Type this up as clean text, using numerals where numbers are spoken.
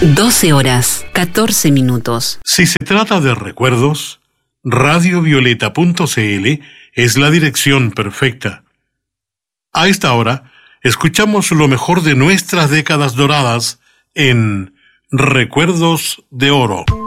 12:14. Si se trata de recuerdos, radiovioleta.cl es la dirección perfecta. A esta hora, escuchamos lo mejor de nuestras décadas doradas en Recuerdos de Oro.